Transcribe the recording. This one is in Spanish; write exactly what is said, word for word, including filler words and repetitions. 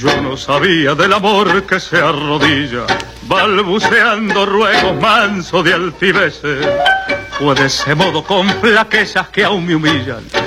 Yo no sabía del amor que se arrodilla, balbuceando ruegos mansos de altiveces. Fue de ese modo con flaquezas que aún me humillan,